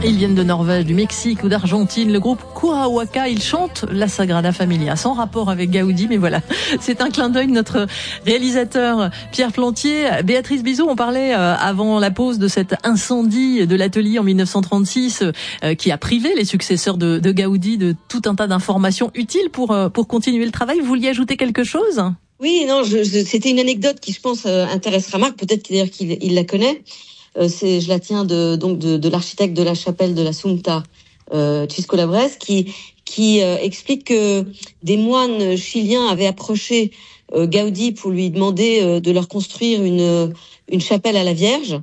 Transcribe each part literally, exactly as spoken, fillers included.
Ils viennent de Norvège, du Mexique ou d'Argentine. Le groupe Cuauhtémoc, ils chantent la Sagrada Familia, sans rapport avec Gaudi, mais voilà, c'est un clin d'œil de notre réalisateur Pierre Plantier. Béatrice Bizot, on parlait avant la pause de cet incendie de l'atelier en mille neuf cent trente-six qui a privé les successeurs de, de Gaudi de tout un tas d'informations utiles pour, pour continuer le travail. Vous vouliez ajouter quelque chose ? Oui, non, je, je, c'était une anecdote qui, je pense, intéressera Marc, peut-être d'ailleurs qu'il il la connaît. Euh, c'est, je la tiens de donc de, de l'architecte de la chapelle de l'Assumpta, euh, Chisco Labres, qui qui euh, explique que des moines chiliens avaient approché euh, Gaudi pour lui demander euh, de leur construire une une chapelle à la Vierge,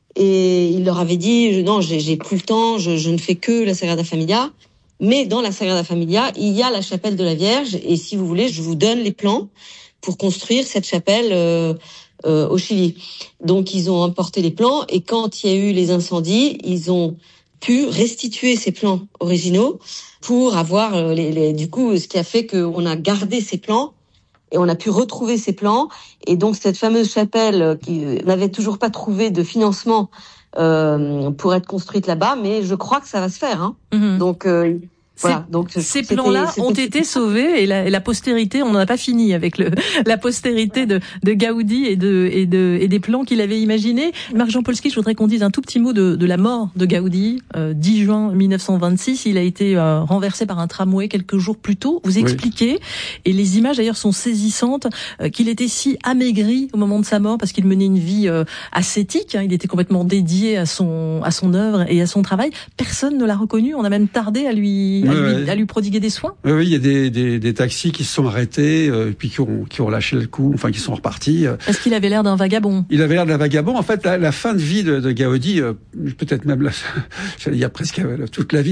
et il leur avait dit non, j'ai, j'ai plus le temps, je, je ne fais que la Sagrada Familia, mais dans la Sagrada Familia il y a la chapelle de la Vierge, et si vous voulez, je vous donne les plans pour construire cette chapelle. Euh, Euh, au Chili. Donc ils ont emporté les plans, et quand il y a eu les incendies, ils ont pu restituer ces plans originaux pour avoir euh, les, les du coup ce qui a fait qu'on a gardé ces plans et on a pu retrouver ces plans, et donc cette fameuse chapelle qui n'avait toujours pas trouvé de financement euh, pour être construite là-bas, mais je crois que ça va se faire, hein. Mmh. Donc euh, Voilà, donc ces plans-là c'était... ont été sauvés, et la, et la postérité, on n'en a pas fini avec le, la postérité de, de Gaudi et, de, et, de, et des plans qu'il avait imaginés. Marc Jampolsky, je voudrais qu'on dise un tout petit mot de, de la mort de Gaudi. Euh, dix juin mille neuf cent vingt-six, il a été euh, renversé par un tramway quelques jours plus tôt. Vous expliquez, oui. Et les images d'ailleurs sont saisissantes, euh, qu'il était si amaigri au moment de sa mort parce qu'il menait une vie euh, ascétique. Hein, il était complètement dédié à son, à son œuvre et à son travail. Personne ne l'a reconnu. On a même tardé à lui... À, lui, ouais. à lui prodiguer des soins. Oui, oui, il y a des, des, des taxis qui se sont arrêtés, euh, puis qui ont, qui ont lâché le coup, enfin qui sont repartis. Parce qu'il avait l'air d'un vagabond. Il avait l'air d'un vagabond. En fait, la, la fin de vie de, de Gaudi, euh, peut-être même, la, j'allais dire presque toute la vie,